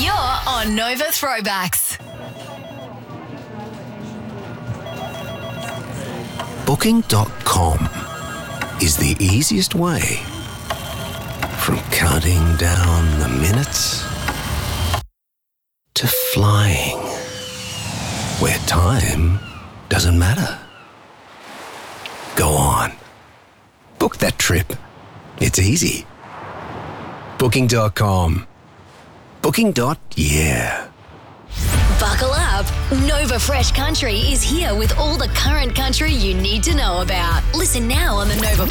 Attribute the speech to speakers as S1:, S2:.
S1: You're on Nova Throwbacks.
S2: Booking.com is the easiest way from counting down the minutes to flying where time doesn't matter. Go on. Book that trip. It's easy. Booking.com. Booking.yeah.
S1: Buckle up. Nova Fresh Country is here with all the current country you need to know about. Listen now on the Nova